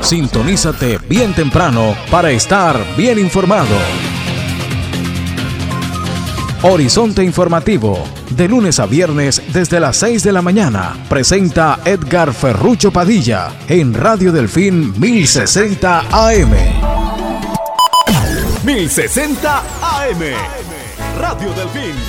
Sintonízate bien temprano para estar bien informado. Horizonte Informativo, de lunes a viernes desde las 6 de la mañana, presenta Edgar Ferrucho Padilla en Radio Delfín 1060 AM. 1060 AM, Radio Delfín.